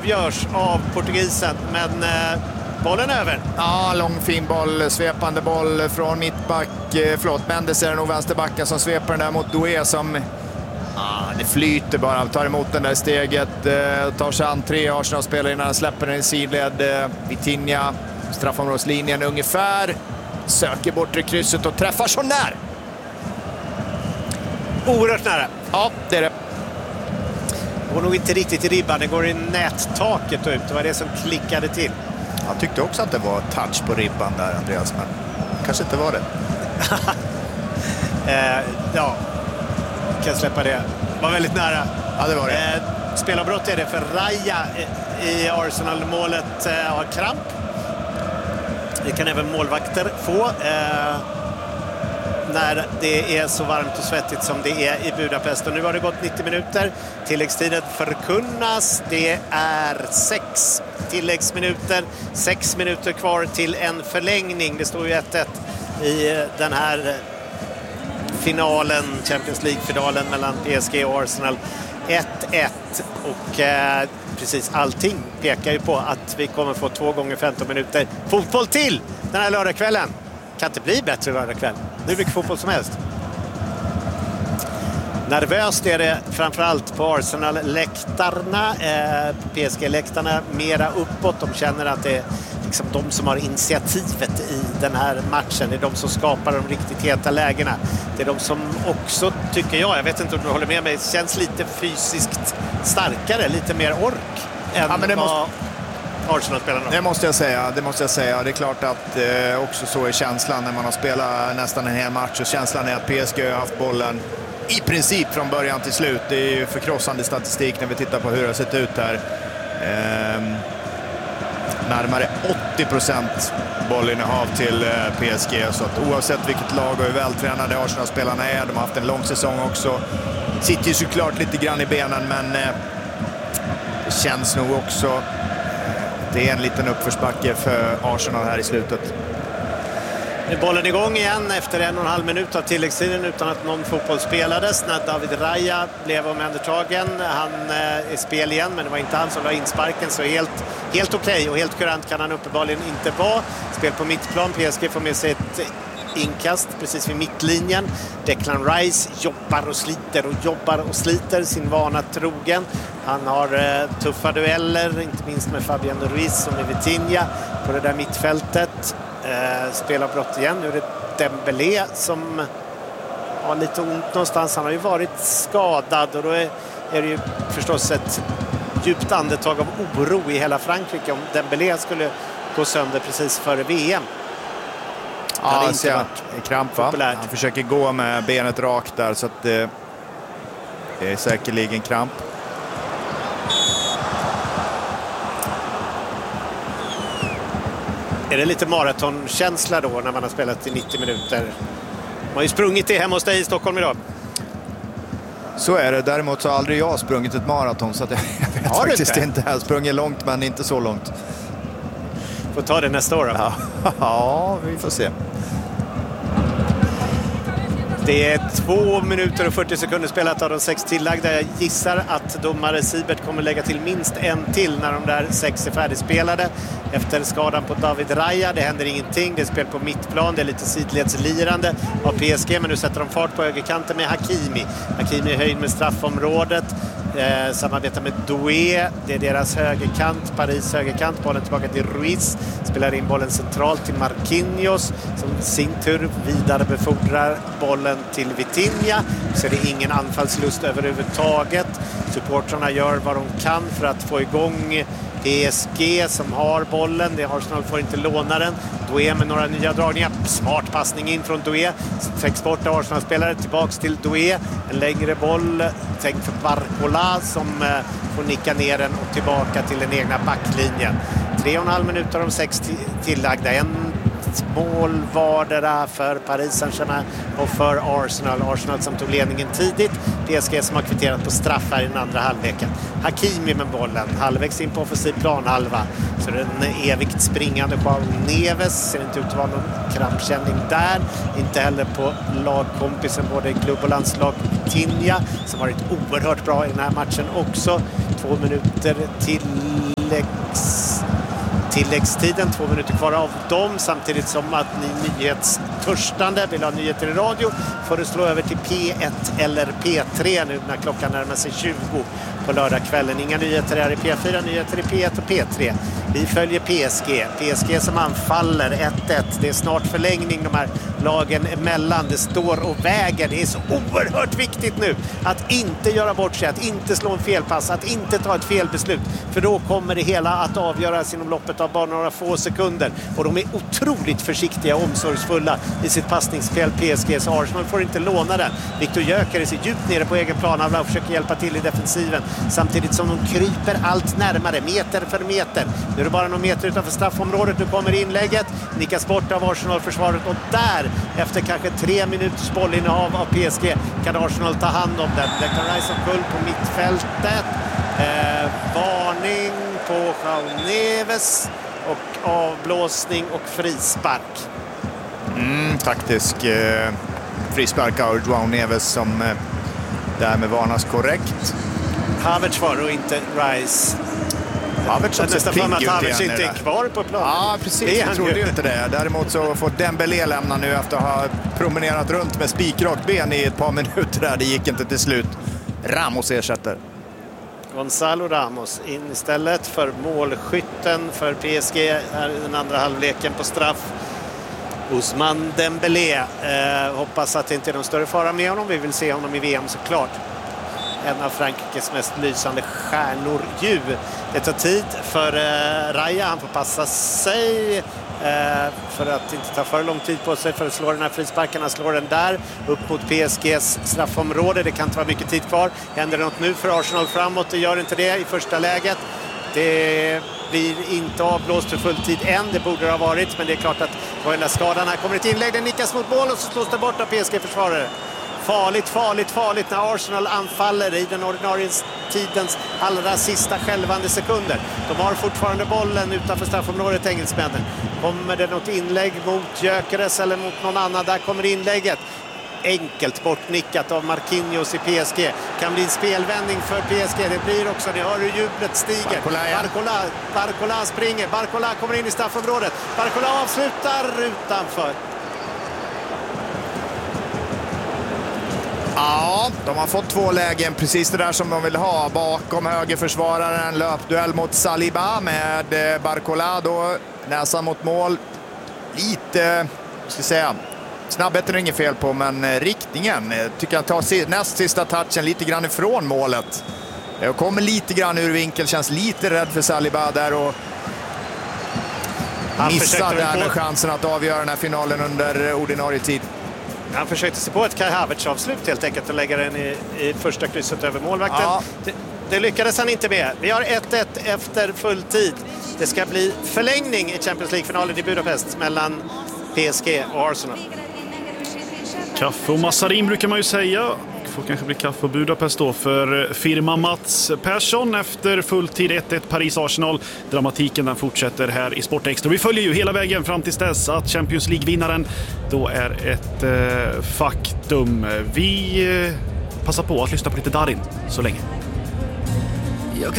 avgörs av portugisen, men bollen över. Ja, lång fin boll, svepande boll från mittback. Mendes är det nog vänsterbacken som sveper den där mot Doué som... det flyter bara, tar emot den där steget, tar sig an 3 Arsenal-spelare innan han släpper den i sidled. Vitinha, straffområdslinjen ungefär, söker bort i krysset och träffar så när. Oerhört nära. Ja, det är det. Går nog inte riktigt i ribban, det går i nättaket ut. Det var det som klickade till. Jag tyckte också att det var touch på ribban där, Andreas, men kanske inte var det. Ja, kan jag släppa det. Var väldigt nära. Ja, det var det. Spelarbrott är det för Raya i Arsenal-målet. Har kramp. Det kan även målvakter få när det är så varmt och svettigt som det är i Budapest. Och nu har det gått 90 minuter. Tilläggstiden förkunnas. Det är 6 tilläggsminuter. 6 minuter kvar till en förlängning. Det står ju 1-1 i den här finalen, Champions League-finalen mellan PSG och Arsenal. 1-1 och precis allting pekar ju på att vi kommer få 2 gånger 15 minuter fotboll till den här lördagskvällen. Kan inte bli bättre lördagkväll. Nu är det mycket fotboll som helst. Nervöst är det framförallt på Arsenal-läktarna. PSG-läktarna mera uppåt. De känner att det är liksom de som har initiativet i den här matchen. Det är de som skapar de riktigt heta lägena. Det är de som också, tycker jag vet inte om du håller med mig, känns lite fysiskt starkare, lite mer ork än vad Arsenal-spelarna. Det måste jag säga. Det är klart att också så är känslan när man har spelat nästan en hel match, och känslan är att PSG har haft bollen i princip från början till slut. Det är ju förkrossande statistik när vi tittar på hur det har sett ut här. Närmare 80% bollinnehav till PSG, så att oavsett vilket lag och hur vältränade Arsenal-spelarna är, de har haft en lång säsong också, sitter ju såklart lite grann i benen, men det känns nog också det är en liten uppförsbacke för Arsenal här i slutet. Nu är bollen igång igen efter 1,5 minut av tilläggstiden utan att någon fotboll spelades. När David Raya blev omhändertagen. Han är i spel igen, men det var inte han som la insparken, så helt okej och helt kurant kan han uppenbarligen inte vara. Spel på mittplan, PSG får med sig ett inkast precis vid mittlinjen. Declan Rice jobbar och sliter sin vana trogen. Han har tuffa dueller, inte minst med Fabian Ruiz och med Vitinha på det där mittfältet. Spelar brott igen. Nu är det Dembélé som har lite ont någonstans. Han har ju varit skadad, och då är det ju förstås ett djupt andetag av oro i hela Frankrike om Dembélé skulle gå sönder precis före VM. Ja, det inte varit kramp, va? Han försöker gå med benet rakt där, så att det är säkerligen kramp. Är det lite maratonkänsla då när man har spelat i 90 minuter? Man har ju sprungit det hemma hos dig i Stockholm idag. Så är det. Däremot så har aldrig jag sprungit ett maraton, så att jag vet faktiskt inte. Jag har sprungit långt, men inte så långt. Får ta det nästa år då. Ja, vi får se. Det är 2 minuter och 40 sekunder spelat av de 6 tillagda. Jag gissar att domare Sibert kommer lägga till minst en till när de där 6 är färdigspelade. Efter skadan på David Raya, det händer ingenting. Det är spel på mittplan, det är lite sidledslirande av PSG, men nu sätter de fart på högerkanten med Hakimi. Hakimi är höjd med straffområdet. Samarbetar med Doué, det är deras högerkant, Paris högerkant. Bollen tillbaka till Ruiz, spelar in bollen centralt till Marquinhos, som sin tur vidare befordrar bollen till Vitinha. Så är det ingen anfallslust överhuvudtaget. Supportrarna gör vad de kan för att få igång PSG som har bollen. Arsenal får inte låna den. Doué med några nya dragningar. Smart passning in från Doué. Täcks bort av Arsenal-spelare. Tillbaks till Doué. En längre boll. Tänkt för Barcola som får nicka ner den och tillbaka till den egna backlinjen. 3,5 minuter om 6 tillagda. En mål vardera för Paris Saint-Germain och för Arsenal. Arsenal som tog ledningen tidigt. PSG som har kvitterat på straffar i den andra halvleken. Hakimi med bollen. Halvvägs in på offensiv planhalva. Så det är en evigt springande Joao Neves. Ser inte ut att vara någon krampkänning där. Inte heller på lagkompisen både i klubb och landslag Vitinha, som varit oerhört bra i den här matchen också. 2 minuter till tilläggstiden. 2 minuter kvar av dem, samtidigt som att ni nyhetstörstande vill ha nyheter i radio för att slå över till P1 eller P3 nu när klockan närmar sig 20 på lördagskvällen. Inga nyheter här i P4, nyheter i P1 och P3. Vi följer PSG som anfaller 1-1. Det är snart förlängning de här lagen emellan. Det står och väger. Det är så oerhört viktigt nu att inte göra bort sig, att inte slå en felpass, att inte ta ett felbeslut. För då kommer det hela att avgöras inom loppet av bara några få sekunder. Och de är otroligt försiktiga och omsorgsfulla i sitt passningsspel, PSG. Så Arsenal får inte låna den. Viktor Gyökeres är djupt nere på egen plan. Han försöker hjälpa till i defensiven. Samtidigt som de kryper allt närmare, meter för meter. Nu är det bara någon meter utanför straffområdet. Nu kommer inlägget. Nickas bort av Arsenal-försvaret. Och där, efter kanske 3 minuters bollinnehav av PSG, kan Arsenal ta hand om den. Declan Rice omkull på mittfältet. Varning på João Neves och avblåsning och frispark. Taktisk frispark av João Neves som därmed varnas korrekt. Havertz var och inte Rice. Havertz som nästan för att Havertz inte är kvar på plan. Ja, precis. Jag trodde ju inte det. Däremot så får Dembélé lämna nu efter att ha promenerat runt med spikrakt ben i ett par minuter där. Det gick inte till slut. Ramos ersätter. Gonzalo Ramos in istället för målskytten för PSG här i den andra halvleken på straff. Ousmane Dembélé. Hoppas att det inte är någon större fara med honom. Vi vill se honom i VM såklart. En av Frankrikes mest lysande stjärnor ju. Det tar tid för Raya. Han får passa sig för att inte ta för lång tid på sig för att slå den här frisparken. Han slår den där upp mot PSGs straffområde. Det kan inte vara mycket tid kvar. Händer det något nu för Arsenal framåt? Det gör inte det i första läget. Det blir inte avblåst för full tid än. Det borde det ha varit, men det är klart att på den där skadan här kommer ett inlägg. Den nickas mot mål och så slås det bort av PSG-försvarare. Farligt när Arsenal anfaller i den ordinarie tidens allra sista skälvande sekunder. De har fortfarande bollen utanför straffområdet, engelsmännen. Kommer det något inlägg mot Gyökeres eller mot någon annan? Där kommer inlägget. Enkelt bortnickat av Marquinhos i PSG. Kan bli en spelvändning för PSG. Det blir också, det hör hur jublet stiger. Barcola springer. Barcola kommer in i straffområdet. Barcola avslutar utanför. Ja, de har fått 2 lägen, precis det där som de vill ha. Bakom högerförsvararen, löpduell mot Saliba med Barcola då, näsan mot mål. Lite, ska jag säga, snabbheten är inget fel på, men riktningen tycker jag tar näst sista touchen lite grann ifrån målet. Jag kommer lite grann ur vinkel, känns lite rädd för Saliba där och missar där chansen att avgöra den här finalen under ordinarie tid. Han försökte se på ett Kai Havertz-avslut helt enkelt och lägga den i första krysset över målvakten. Ja. Det lyckades han inte med. Vi har 1-1 efter full tid. Det ska bli förlängning i Champions League-finalen i Budapest mellan PSG och Arsenal. Kaffe och massarin brukar man ju säga. Det får kanske bli kaffe och Budapest då för firma Mats Persson efter fulltid 1-1 Paris-Arsenal. Dramatiken den fortsätter här i Sport Extra. Vi följer ju hela vägen fram till dess att Champions League-vinnaren då är ett faktum. Vi passar på att lyssna på lite Darin så länge.